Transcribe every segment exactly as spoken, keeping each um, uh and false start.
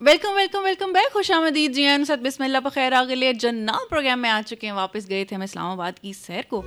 Welcome welcome welcome back, खुशामदीद जी आन सत बिस्मिल्लाह पर खैर आगले जन्नत प्रोग्राम में आ चुके हैं। वापस गए थे हम इस्लामाबाद की सैर को।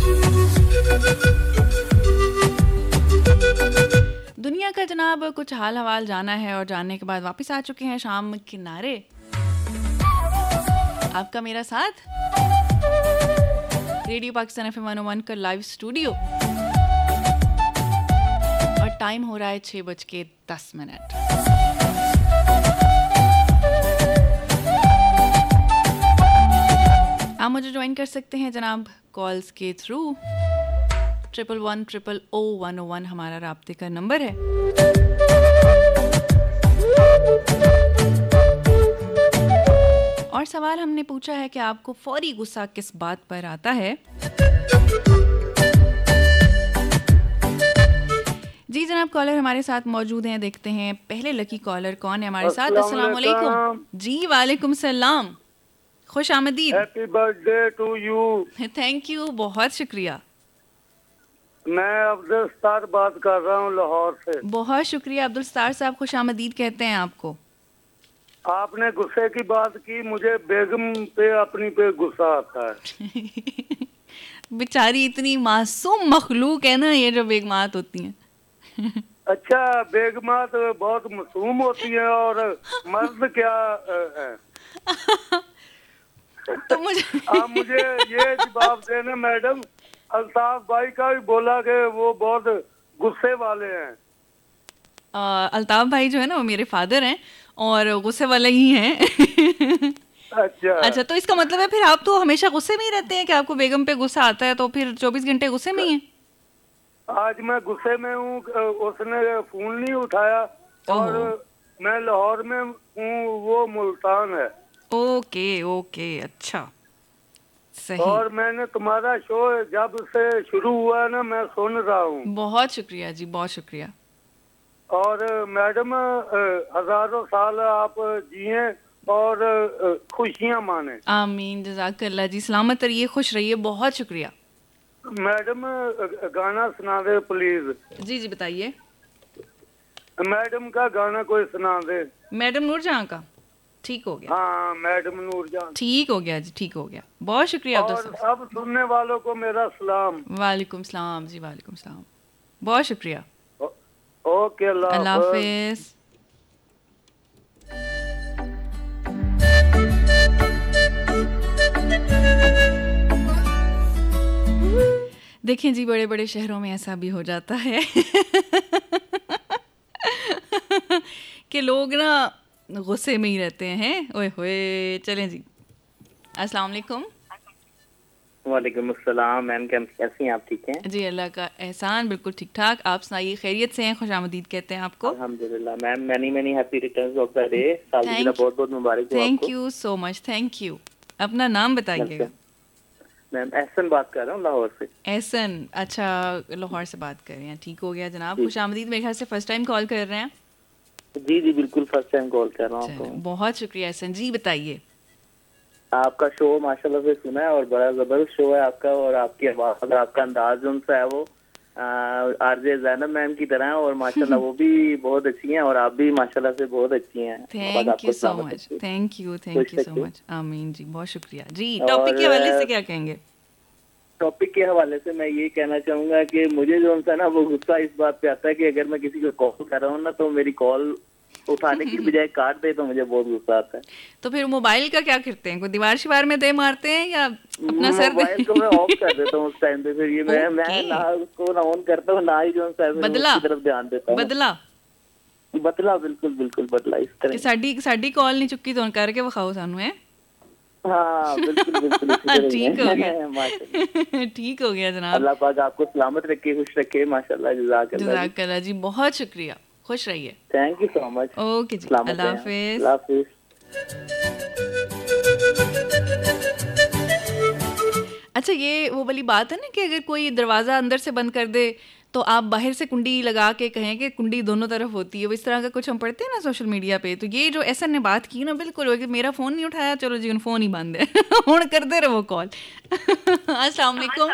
दुनिया का जनाब कुछ हाल हवाल जाना है और जानने के बाद वापस आ चुके हैं शाम किनारे। आपका मेरा साथ radio Pakistan F M one ओ वन का लाइव स्टूडियो और टाइम हो रहा है छः बज के दस मिनट। आप मुझे ज्वाइन कर सकते हैं जनाब कॉल्स के थ्रू। ट्रिपल वन ट्रिपल ओ वन ओ वन हमारा राब्ते का नंबर है। और सवाल हमने पूछा है कि आपको फौरी गुस्सा किस बात पर आता है। जी जनाब, कॉलर हमारे साथ मौजूद हैं। देखते हैं पहले लकी कॉलर कौन है हमारे साथ। अस्सलाम वालेकुम। जी वालेकुम सलाम, खुश आमदीद। Happy birthday to you. Thank you, बहुत शुक्रिया। मैं अब्दुल सत्तार बात कर रहा हूँ लाहौर से। बहुत शुक्रिया अब्दुल सत्तार साहब, खुश आमदीद कहते हैं आपको। आपने गुस्से की बात की, मुझे बेगम पे अपनी पे गुस्सा आता है। बेचारी इतनी मासूम मखलूक है ना ये जो बेगमात होती हैं। अच्छा, बेगमात बहुत मासूम होती है और मर्द क्या है? तो मुझे आप मुझे ये जवाब देना मैडम, अल्ताफ भाई का भी बोला कि वो बहुत गुस्से वाले हैं। आ, अल्ताफ भाई जो है ना वो मेरे फादर हैं और गुस्से वाले ही हैं। अच्छा अच्छा, तो इसका मतलब है फिर आप तो हमेशा गुस्से में ही रहते हैं कि आपको बेगम पे गुस्सा आता है, तो फिर चौबीस घंटे गुस्से में ही हैं? आज मैं गुस्से में हूँ, उसने फोन नहीं उठाया और मैं लाहौर में हूँ, वो मुल्तान है। ओके ओके, अच्छा सही। और मैंने तुम्हारा शो जब से शुरू हुआ ना मैं सुन रहा हूँ। बहुत शुक्रिया जी, बहुत शुक्रिया। और मैडम हजारों साल आप जिए और खुशियाँ माने। आमीन, जज़ाकल्लाह जी, सलामत रहिए, खुश रहिए, बहुत शुक्रिया। मैडम गाना सुना दे प्लीज। जी जी बताइए। मैडम का गाना कोई सुना दे। मैडम नूरजहां का? ठीक हो गया। हाँ मैडम नूरजहां। ठीक हो गया जी, ठीक हो गया, बहुत शुक्रिया। और सब सुनने वालों को मेरा सलाम। वालेकुम सलाम जी, वालेकुम सलाम, बहुत शुक्रिया। ओके, अल्लाह हाफिज। देखें जी, बड़े बड़े शहरों में ऐसा भी हो जाता है कि लोग ना गुस्से में ही रहते हैं। ओए होए, चलें जी। अस्सलाम वालेकुम। वालेकुम अस्सलाम। मैम कैसी हैं आप? ठीक हैं जी, अल्लाह का एहसान, बिल्कुल ठीक ठाक। आप सुनाइए, खैरियत से हैं? खुशामदीद कहते हैं आपको। अल्हम्दुलिल्लाह ma'am, many many happy returns of the day. सालगिरह बहुत बहुत मुबारक हो आपको। Thank you so much, thank you. अपना नाम बताइएगा। मैम एहसन बात कर रहा हूँ लाहौर से। एहसन, अच्छा लाहौर से बात कर रहे हैं, ठीक हो गया जनाब। खुशामदीद, मेरे ख्याल से फर्स्ट टाइम कॉल कर रहे हैं। जी जी बिल्कुल फर्स्ट टाइम कॉल कर रहा हूँ। बहुत शुक्रिया एहसन जी, बताइए। आपका शो माशाल्लाह से सुना है और बड़ा जबरदस्त शो है आपका, और आपकी आवाज, आपका अंदाज जो है वो आरजे ज़ैनब मैम की तरह है और माशाल्लाह वो भी बहुत अच्छी हैं और आप भी माशाल्लाह से बहुत अच्छी हैं। Thank you so much, thank you thank you so much. आमीन जी, बहुत शुक्रिया जी। टॉपिक के हवाले से क्या कहेंगे? टॉपिक के हवाले से मैं ये कहना चाहूंगा कि मुझे जो है ना वो गुस्सा इस बात पे आता है कि अगर मैं किसी को कॉल कर रहा हूँ ना तो मेरी कॉल उठाने की बजाय काट दे तो मुझे बहुत गुस्सा आता है। तो फिर मोबाइल का क्या करते हैं? कोई दीवार शिवार में दे मारते हैं या अपना सर? मोबाइल को मैं ऑफ कर देता हूँ उस टाइम पे। फिर ये मैं मैं ना उसको ना ऑन करता हूँ ना ही जो है बदला उसकी तरफ ध्यान देता हूँ। बदला बदला बिल्कुल बिल्कुल बदला इस तरह। साडी साडी कॉल नहीं चुकी तो करके विखाओ सानू है। हाँ बिल्कुल बिल्कुल ठीक हो गया ठीक हो गया जनाब। अल्लाह पाक आपको सलामत रखे, खुश रखे, माशाल्लाह। जज़ाकल्लाह जज़ाकल्लाह जी, बहुत शुक्रिया, खुश रहिए। Thank you so much. Okay जी, अल्लाह हाफिज। अल्लाह हाफिज। अच्छा, ये वो वाली बात है ना कि अगर कोई दरवाज़ा अंदर से बंद कर दे तो आप बाहर से कुंडी लगा के कहें कि कुंडी दोनों तरफ होती है, वो इस तरह का कुछ हम पढ़ते हैं ना सोशल मीडिया पे। तो ये जो ऐसा ने बात की ना, बिल्कुल हो कि मेरा फ़ोन नहीं उठाया, चलो जी फ़ोन ही बंद है हुण करते रहो कॉल। अस्सलाम वालेकुम।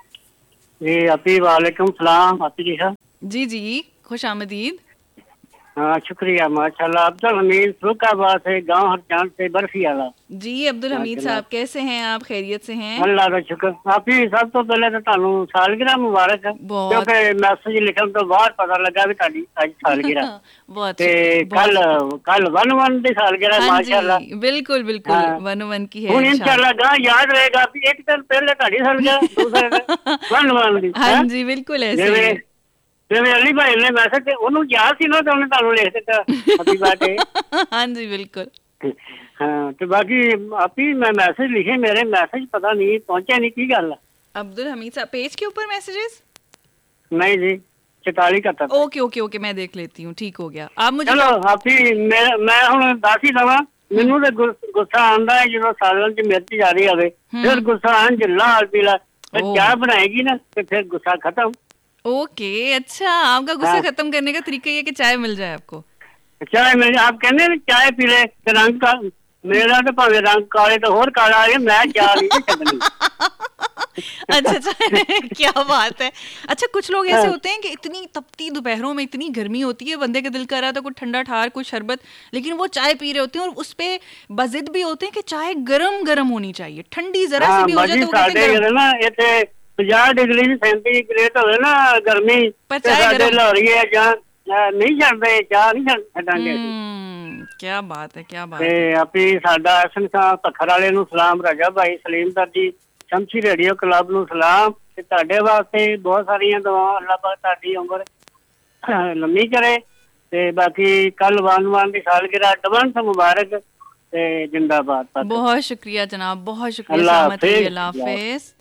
जी अपी, वालेकुम सलाम। जी जी, खुश आमदीद। हाँ शुक्रिया माशाल्लाह। अब्दुल हमीद फरुखाबाद से, गांव हरचांद से, बर्फी वाला। जी अब्दुल हमीद साहब कैसे हैं आप, खैरियत से हैं? अल्लाह का शुक्र। आप ही सब तो पहले तो ਤੁਹਾਨੂੰ ਸਾਲਗਿਰਾ ਮੁਬਾਰਕ ਹੈ, बहुत ਕਿਉਂਕਿ ਮੈਸੇਜ ਲਿਖਣ ਤੋਂ ਬਾਅਦ ਪਤਾ ਲੱਗਾ ਵੀ ਤੁਹਾਡੀ ਅੱਜ ਸਾਲਗਿਰਾ बहुत ਤੇ शुक्रिया, ਕੱਲ बहुत ਕੱਲ वन वन ਦੀ ਸਾਲਗਿਰਾ हाँ ਮਾਸ਼ਾल्लाह। जी बिल्कुल बिल्कुल हाँ। वन वन की है ਹੁਣ इंशाल्लाह। इंशाल्लाह ਗਾ याद रहेगा ਵੀ ਇੱਕ ਦਿਨ ਪਹਿਲੇ ਤੁਹਾਡੀ ਸਾਲਗਿਰਾ, ਦੂਸਰੇ ਦਿਨ वन वन ਦੀ। हाँ ਹੈਂ? जी बिल्कुल ऐसे ही ਜਿਵੇਂ है। ਜਿਵੇਂ ਅਲੀ ਭਾਈ ਨੇ ਮੈਸੇਜ ਤੇ ਉਹਨੂੰ ਯਾਦ ਸੀ ਨਾ, ਤੇ ਉਹਨੇ ਤੁਹਾਨੂੰ ਲਿਖ ਦਿੱਤਾ ਹੈਪੀ ਬਰਥਡੇ। हाँ जी बिल्कुल। हाँ तो बाकी आप ही मैं मैसेज लिखे, मेरे मैसेज पता नहीं पहुंचे नहीं, की गल? अब्दुल हमीद साहब पेज के ऊपर मैसेजेस नहीं जी, चौताली का तक। ओके ओके ओके मैं देख लेती हूँ, ठीक हो गया। आप मुझे चलो आप ही मैं मैं हुण दस ही दवा। ਮੈਨੂੰ ਤੇ ਗੁੱਸਾ ਆਂਦਾ ਹੈ ਜਦੋਂ ਸਾਲਨ ਚ ਮਿਰਚ ਜਾਰੀ ਆਵੇ, ਫਿਰ ਗੁੱਸਾ ਆਂ ਜਿੱਲਾ ਹਾਲ ਪੀਲਾ ਤੇ ਚਾਹ ਬਣਾਏਗੀ ना ਤੇ ਫਿਰ गुस्सा खत्म। ओके अच्छा, आपका गुस्सा हाँ। खत्म करने का तरीका ये कि चाय मिल जाए आपको। चाय मिल, आप कहने चाय पी ले ते रंग का मेरा तो भावे रंग काले तो होर काला है, मैं चाय नहीं छड्डनी। अच्छा अच्छा क्या बात है। अच्छा कुछ लोग ऐसे होते हैं कि इतनी तपती दोपहरों में इतनी गर्मी होती है, बंदे का दिल कर रहा था कुछ ठंडा ठार कुछ शरबत, लेकिन वो चाय पी रहे होते हैं और उस पे बजिद भी होते हैं कि चाय गरम गरम होनी चाहिए, ठंडी जरा सी भी हो जाए तो वो कहते हैं गरम। ना इथे पचास डिग्री सेंटीग्रेड होवे ना गर्मी, पर चाय गरम लहरी है ਜਾਂ नहीं छड्डदे, चाह नहीं छड्डांगे। क्या बात है, क्या बात ਤੇ है। ਆਪੀ ਸਾਡਾ ਐਸਨ ਸਾਹਿਬ ਪੱਖਰ ਵਾਲੇ ਨੂੰ ਸਲਾਮ, ਰਾਜਾ ਭਾਈ ਸਲੀਮਦਰ ਜੀ ਸ਼ਮਸ਼ੀ ਰੇਡੀਓ ਕਲੱਬ ਨੂੰ ਸਲਾਮ, ਤੇ ਤੁਹਾਡੇ ਵਾਸਤੇ ਬਹੁਤ ਸਾਰੀਆਂ ਦੁਆਵਾਂ। ਅੱਲਾਹ ਪਾਕ ਤੁਹਾਡੀ ਉਮਰ ਲੰਮੀ ਕਰੇ, ਤੇ ਬਾਕੀ ਕੱਲ ਵਾਨ ਵਾਨ ਦੀ ਸਾਲगिरह दबन से मुबारक, ਤੇ जिंदाबाद। बहुत शुक्रिया जनाब, बहुत शुक्रिया। अल्लाह सलामत रहिए, हाफिज। अल्लाह हाफिज।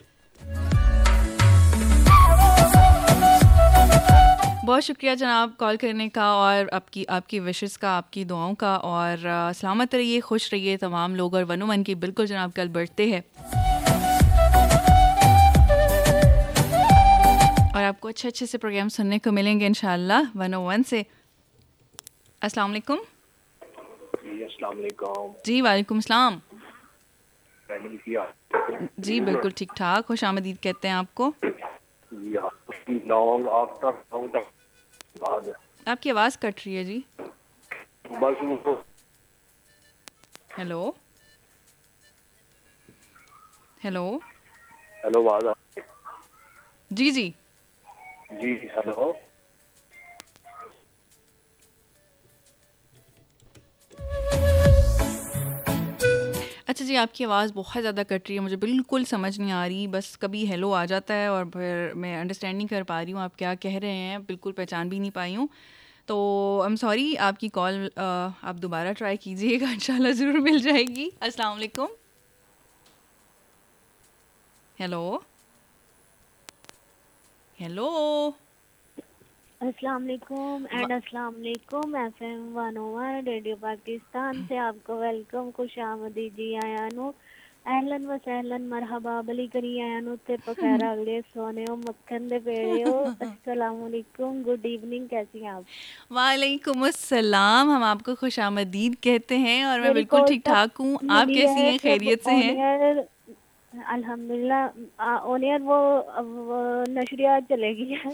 बहुत शुक्रिया जनाब कॉल करने का और आपकी आपकी विशेस का, आपकी दुआओं का। और आ, सलामत रहिए, खुश रहिए तमाम लोग। और वन वन की बिल्कुल जनाब कल बर्थडे है और आपको अच्छे अच्छे से प्रोग्राम सुनने को मिलेंगे इंशाल्लाह वन ओ वन से। अस्सलाम वालेकुम। अस्सलाम वालेकुम। जी वालेकुम सलाम। जी बिल्कुल ठीक ठाक, खुश आमदीद कहते हैं आपको। लॉन्ग आफ्टर लॉन्ग तक बाद आपकी आवाज़ कट रही है जी। बस हेलो हेलो हेलो आवाज आ जी जी जी हेलो। अच्छा जी, आपकी आवाज़ बहुत ज़्यादा कट रही है, मुझे बिल्कुल समझ नहीं आ रही। बस कभी हेलो आ जाता है और फिर मैं अंडरस्टैंड नहीं कर पा रही हूँ आप क्या कह रहे हैं, बिल्कुल पहचान भी नहीं पाई हूँ। तो आई एम सॉरी, आपकी कॉल आप दोबारा ट्राई कीजिएगा, इंशाल्लाह ज़रूर मिल जाएगी। अस्सलाम वालेकुम। हेलो हेलो अस्सलाम वालेकुम एंड अस्सलाम वालेकुम। एफएम वन ओ वन रेडियो पाकिस्तान से आपको वेलकम, खुश आमदीद जी आया नु, अहलन व सहलन मरहबा बली करी आया नु ते पखैर अगले सोने हो मक्खन दे पेड़े हो। अस्सलाम वालेकुम, गुड इवनिंग, कैसी हैं आप? वालेकुम अस्सलाम, हम आपको खुश आमदीद कहते हैं और मैं बिल्कुल ठीक ठाक हूँ। आप कैसी हैं, खैरियत से हैं? अल्हम्दुलिल्लाह। ओनियर वो, वो नशरियात चलेगी है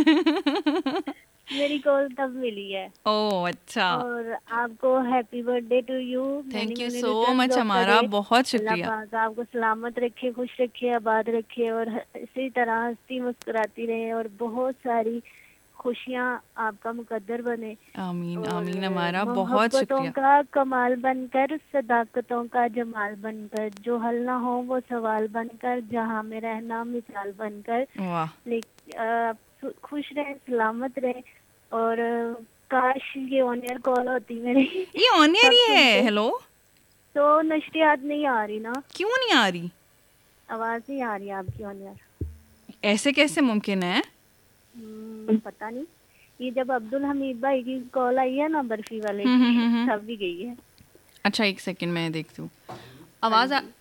मेरी कॉल तब मिली है। ओह अच्छा, और आपको happy birthday to you. Thank you so much, हमारा बहुत शुक्रिया। अल्लाह पाक आपको सलामत रखे, खुश रखे, आबाद रखे और इसी तरह हंसती मुस्कुराती रहे और बहुत सारी खुशियाँ आपका मुकद्दर बने। आमीन आमीन, हमारा बहुत शुक्रिया। का कमाल बनकर, सदाकतों का जमाल बनकर, जो हल ना हो वो सवाल बनकर, जहाँ में रहना मिसाल बनकर। वाह, खुश रहे, सलामत रहे। और काश ये ऑनियर कॉल होती मेरी। ये ऑनियर ही है। हेलो, तो नशरियात नहीं आ रही ना? क्यों नहीं आ रही? आवाज नहीं आ रही आपकी ऑनियर। ऐसे कैसे मुमकिन है? पता नहीं, ये जब अब्दुल हमीद भाई की कॉल आई है ना बर्फी वाले हम्म, की, हम्म, हम्म। तब भी गई है। अच्छा एक सेकंड मैं देखती हूँ। आवाज आ...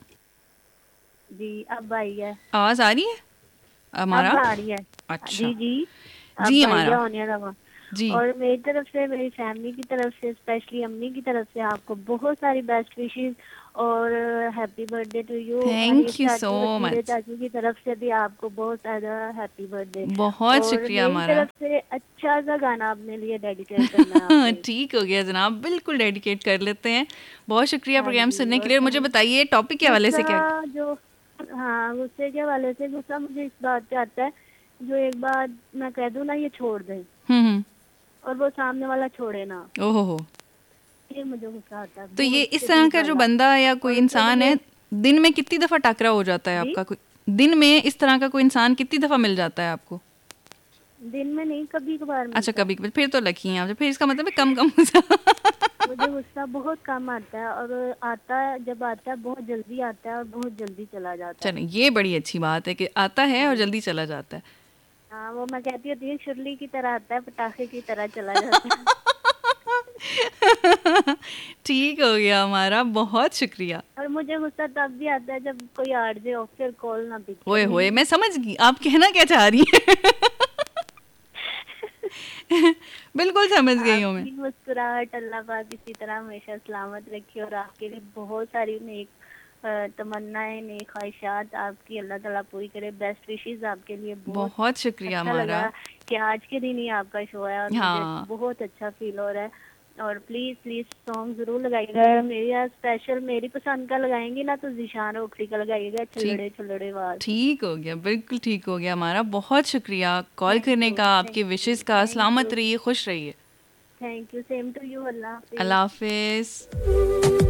जी अब आई है। आवाज आ रही है हमारा? अब आ रही है। अच्छा जी जी जी, अब हमारा हमारा जी। और मेरी तरफ से, मेरी फैमिली की तरफ से, स्पेशली अम्मी की तरफ से आपको बहुत सारी बेस्ट विशेस और happy birthday to you. Thank you so much. चाचू की तरफ से भी आपको बहुत ज्यादा हैप्पी बर्थडे। बहुत और शुक्रिया मेरी हमारा। तरफ से अच्छा सा गाना अपने लिए डेडिकेट करना है आपको। ठीक हो गया जनाब, बिल्कुल डेडिकेट कर लेते हैं। बहुत शुक्रिया हाँ प्रोग्राम जी, सुनने के और लिए। और मुझे बताइए टॉपिक के हवाले से क्या? गुस्सा जो हाँ गुस्से के हवाले से गुस्सा मुझे इस बात पे आता है, जो एक बात मैं कह दूं ना ये छोड़ दे हम्म हम्म और वो सामने वाला छोड़े ना, ओहो हो। ये मुझे गुस्सा आता है। तो ये बहुत इस तरह शदीद का जो वाला। बंदा या कोई और इंसान है, इसलिए- दिन में कितनी दफा टकरा हो जाता है जी? आपका? कोई दिन में इस तरह का कोई इंसान कितनी दफा मिल जाता है आपको? दिन में नहीं, कभी कभार अच्छा, कभी कभी। फिर तो लकी हैं आप। फिर इसका मतलब है कम कम गुस्सा। मुझे गुस्सा बहुत कम आता है, और आता है जब आता है बहुत जल्दी आता है और बहुत जल्दी चला जाता है। चलें, ये बड़ी अच्छी बात है कि आता है और जल्दी चला जाता है। हाँ वो मैं कहती होती हूँ शुरली की तरह आता है, पटाखे की तरह चला जाता है। ठीक हो गया हमारा, बहुत शुक्रिया। और मुझे गुस्सा तब भी आता है जब कोई आरजे ऑफिसर कॉल ना पिक ओए होए, मैं समझ गई आप कहना क्या चाह रही हैं। बिल्कुल समझ गई हूँ मैं। आपकी मुस्कुराहट अल्लाह पाक इसी तरह हमेशा सलामत रखे, और आपके लिए बहुत सारी नेक अ, तमन्नाएं, नेक ख्वाहिशात आपकी अल्लाह ताला पूरी करे। बेस्ट विशेस आपके लिए। बहुत बहुत शुक्रिया अच्छा हमारा। लगा कि आज के दिन ही आपका शो है, और हाँ। मुझे बहुत अच्छा फील हो रहा है। और प्लीज प्लीज सॉन्ग जरूर लगाइएगा। मेरे यहाँ स्पेशल मेरी पसंद का लगाएंगी ना तो जिशान ओखरी का लगाइएगा, छलड़े छलड़े वाज। ठीक हो गया, बिल्कुल ठीक हो गया हमारा। बहुत शुक्रिया कॉल Thank करने you, का, thank आपके you, विशेस का। thank सलामत you. रहिए, खुश रहिए। Thank you, same to you. Allah Hafiz. Allah Hafiz.